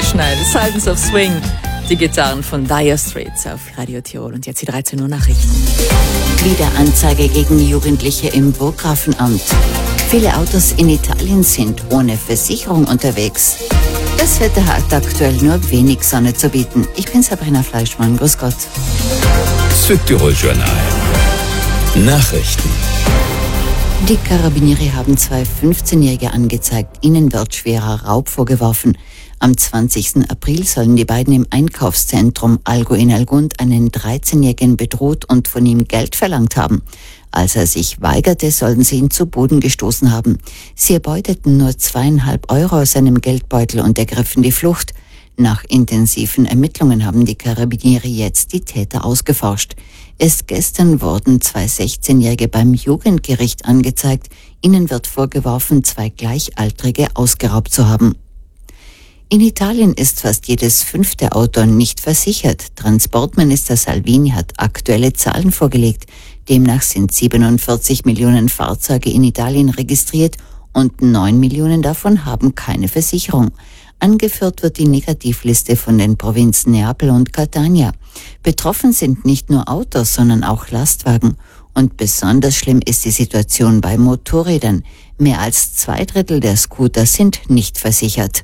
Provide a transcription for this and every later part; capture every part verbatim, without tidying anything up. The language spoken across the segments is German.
schnell. Sultans of Swing. Die Gitarren von Dire Straits auf Radio Tirol. Und jetzt die dreizehn Uhr Nachrichten. Wieder Anzeige gegen Jugendliche im Burggrafenamt. Viele Autos in Italien sind ohne Versicherung unterwegs. Das Wetter hat aktuell nur wenig Sonne zu bieten. Ich bin Sabrina Fleischmann. Grüß Gott. Südtirol Journal. Nachrichten. Die Carabinieri haben zwei fünfzehnjährige angezeigt. Ihnen wird schwerer Raub vorgeworfen. Am zwanzigsten April sollen die beiden im Einkaufszentrum Algo in Algund einen dreizehnjährigen bedroht und von ihm Geld verlangt haben. Als er sich weigerte, sollen sie ihn zu Boden gestoßen haben. Sie erbeuteten nur zweieinhalb Euro aus seinem Geldbeutel und ergriffen die Flucht. Nach intensiven Ermittlungen haben die Carabinieri jetzt die Täter ausgeforscht. Erst gestern wurden zwei sechzehnjährige beim Jugendgericht angezeigt. Ihnen wird vorgeworfen, zwei Gleichaltrige ausgeraubt zu haben. In Italien ist fast jedes fünfte Auto nicht versichert. Transportminister Salvini hat aktuelle Zahlen vorgelegt. Demnach sind siebenundvierzig Millionen Fahrzeuge in Italien registriert und neun Millionen davon haben keine Versicherung. Angeführt wird die Negativliste von den Provinzen Neapel und Catania. Betroffen sind nicht nur Autos, sondern auch Lastwagen. Und besonders schlimm ist die Situation bei Motorrädern. Mehr als zwei Drittel der Scooter sind nicht versichert.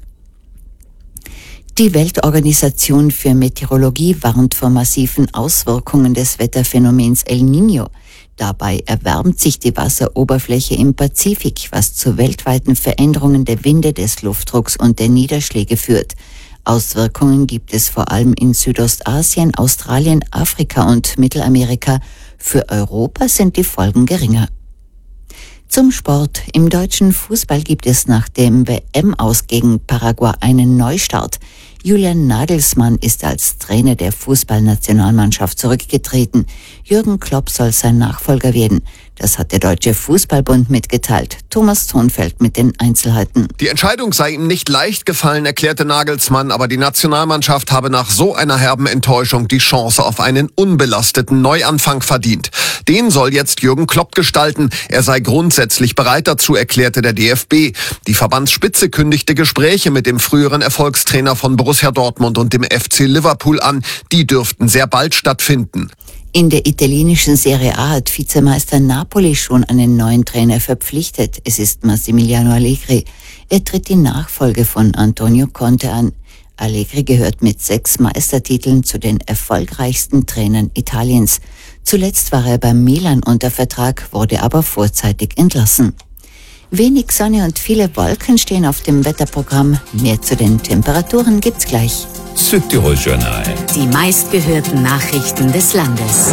Die Weltorganisation für Meteorologie warnt vor massiven Auswirkungen des Wetterphänomens El Niño. Dabei erwärmt sich die Wasseroberfläche im Pazifik, was zu weltweiten Veränderungen der Winde, des Luftdrucks und der Niederschläge führt. Auswirkungen gibt es vor allem in Südostasien, Australien, Afrika und Mittelamerika. Für Europa sind die Folgen geringer. Zum Sport. Im deutschen Fußball gibt es nach dem W M-Aus gegen Paraguay einen Neustart. Julian Nagelsmann ist als Trainer der Fußballnationalmannschaft zurückgetreten. Jürgen Klopp soll sein Nachfolger werden. Das hat der Deutsche Fußballbund mitgeteilt. Thomas Thonfeld mit den Einzelheiten. Die Entscheidung sei ihm nicht leicht gefallen, erklärte Nagelsmann, aber die Nationalmannschaft habe nach so einer herben Enttäuschung die Chance auf einen unbelasteten Neuanfang verdient. Den soll jetzt Jürgen Klopp gestalten. Er sei grundsätzlich bereit dazu, erklärte der D F B. Die Verbandsspitze kündigte Gespräche mit dem früheren Erfolgstrainer von Borussia Dortmund und dem F C Liverpool an. Die dürften sehr bald stattfinden. In der italienischen Serie A hat Vizemeister Napoli schon einen neuen Trainer verpflichtet. Es ist Massimiliano Allegri. Er tritt die Nachfolge von Antonio Conte an. Allegri gehört mit sechs Meistertiteln zu den erfolgreichsten Trainern Italiens. Zuletzt war er beim Milan unter Vertrag, wurde aber vorzeitig entlassen. Wenig Sonne und viele Wolken stehen auf dem Wetterprogramm. Mehr zu den Temperaturen gibt's gleich. Südtirol Journal. Die meistgehörten Nachrichten des Landes.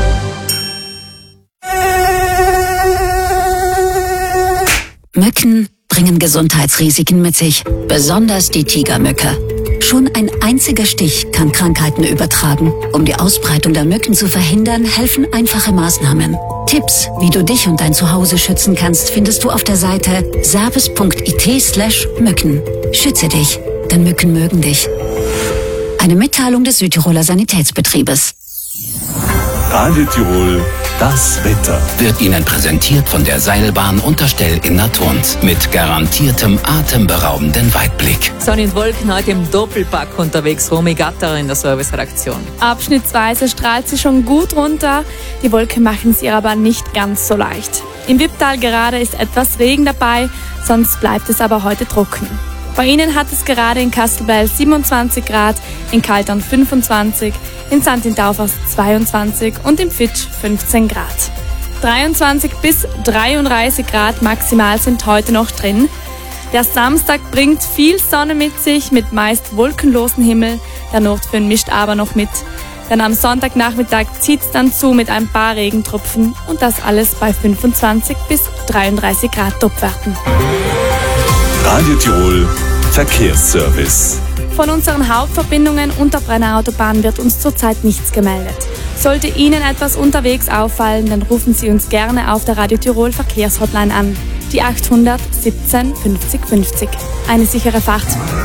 Mücken bringen Gesundheitsrisiken mit sich, besonders die Tigermücke. Schon ein einziger Stich kann Krankheiten übertragen. Um die Ausbreitung der Mücken zu verhindern, helfen einfache Maßnahmen. Tipps, wie du dich und dein Zuhause schützen kannst, findest du auf der Seite service punkt it slash Mücken. Schütze dich, denn Mücken mögen dich. Eine Mitteilung des Südtiroler Sanitätsbetriebes. Radio Tirol, das Wetter. Wird Ihnen präsentiert von der Seilbahn Unterstell in Naturns mit garantiertem atemberaubenden Weitblick. Sonne und Wolken heute im Doppelpack unterwegs. Romy Gatterer in der Serviceredaktion. Abschnittsweise strahlt sie schon gut runter. Die Wolken machen es ihr aber nicht ganz so leicht. Im Wipptal gerade ist etwas Regen dabei, sonst bleibt es aber heute trocken. Bei Ihnen hat es gerade in Kastelbell siebenundzwanzig Grad, in Kaltern fünfundzwanzig, in Sankt in Taufers zweiundzwanzig und im Fitsch fünfzehn Grad. dreiundzwanzig bis dreiunddreißig Grad maximal sind heute noch drin. Der Samstag bringt viel Sonne mit sich, mit meist wolkenlosen Himmel. Der Nordföhn mischt aber noch mit. Denn am Sonntagnachmittag zieht es dann zu mit ein paar Regentropfen und das alles bei fünfundzwanzig bis dreiunddreißig Grad Topwerten. Radio Tirol Verkehrsservice. Von unseren Hauptverbindungen und der Brenner Autobahn wird uns zurzeit nichts gemeldet. Sollte Ihnen etwas unterwegs auffallen, dann rufen Sie uns gerne auf der Radio Tirol Verkehrshotline an. Die achthundert siebzehn fünfzig fünfzig. Eine sichere Fahrt.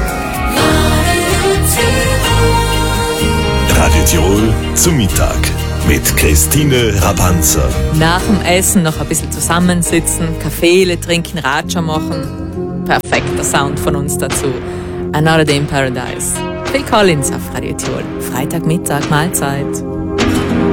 Radio Tirol zum Mittag mit Christine Rabanzer. Nach dem Essen noch ein bisschen zusammensitzen, Kaffeele trinken, Ratscher machen. Perfekter Sound von uns dazu. Another Day in Paradise. Phil Collins auf Radio Tirol. Freitagmittag, Mahlzeit.